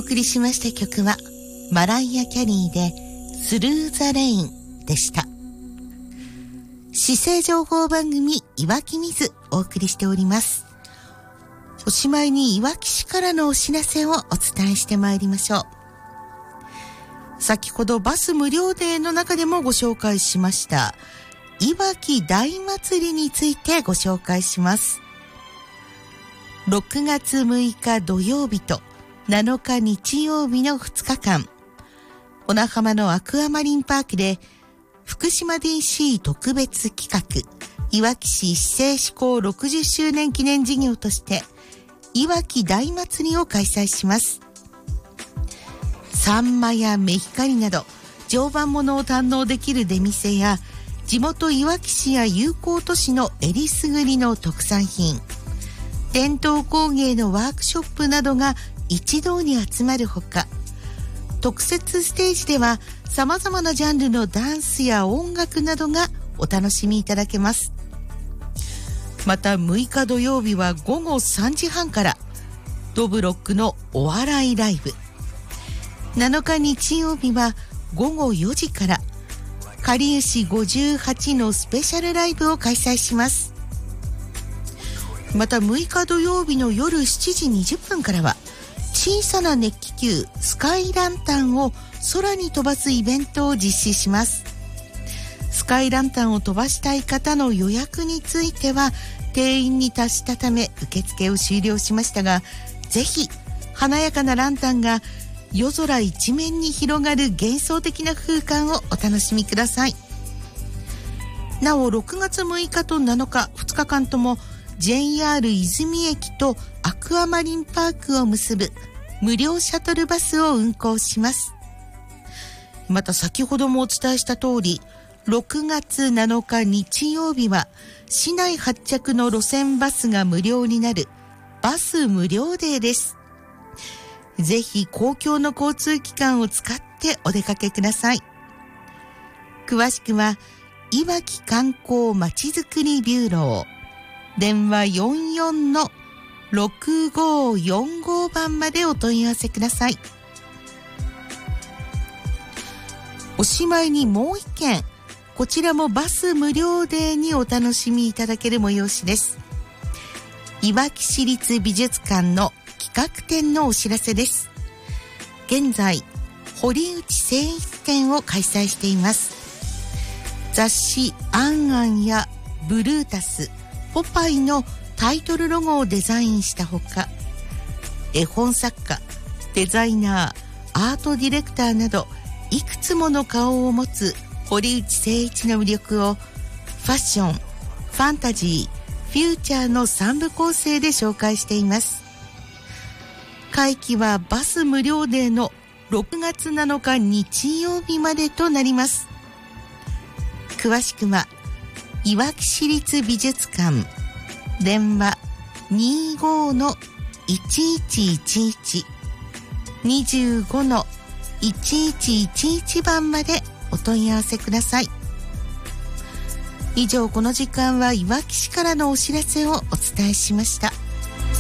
送りしました曲はマライア・キャリーでスルー・ザ・レインでした。市政情報番組いわきみずお送りしております。おしまいにいわき市からのお知らせをお伝えしてまいりましょう。先ほどバス無料デーの中でもご紹介しましたいわき大祭りについてご紹介します。6月6日土曜日と7日日曜日の2日間、小名浜のアクアマリンパークで福島 DC 特別企画いわき市市政施行60周年記念事業としていわき大祭りを開催します。サンマやメヒカリなど常磐ものを堪能できる出店や地元いわき市や友好都市のえりすぐりの特産品、伝統工芸のワークショップなどが一堂に集まるほか、特設ステージでは様々なジャンルのダンスや音楽などがお楽しみいただけます。また6日土曜日は午後3時半からドブロックのお笑いライブ、7日日曜日は午後4時からかりゆし58のスペシャルライブを開催します。また6日土曜日の夜7時20分からは小さな熱気球スカイランタンを空に飛ばすイベントを実施します。スカイランタンを飛ばしたい方の予約については定員に達したため受付を終了しましたが、ぜひ華やかなランタンが夜空一面に広がる幻想的な空間をお楽しみください。なお6月6日と7日2日間とも JR 泉駅とアクアマリンパークを結ぶ無料シャトルバスを運行します。また先ほどもお伝えした通り6月7日日曜日は市内発着の路線バスが無料になるバス無料デーです。ぜひ公共の交通機関を使ってお出かけください。詳しくはいわき観光まちづくりビューロー電話 44-6545 番までお問い合わせください。おしまいにもう一件、こちらもバス無料デーにお楽しみいただける催しです。いわき市立美術館の企画展のお知らせです。現在堀内製筆展を開催しています。雑誌アンアンやブルータス、ポパイのタイトルロゴをデザインしたほか、絵本作家、デザイナー、アートディレクターなどいくつもの顔を持つ堀内誠一の魅力をファッション、ファンタジー、フューチャーの3部構成で紹介しています。会期はバス無料デーの6月7日日曜日までとなります。詳しくはいわき市立美術館電話 25-1111 25-1111 番までお問い合わせください。以上、この時間はいわき市からのお知らせをお伝えしました。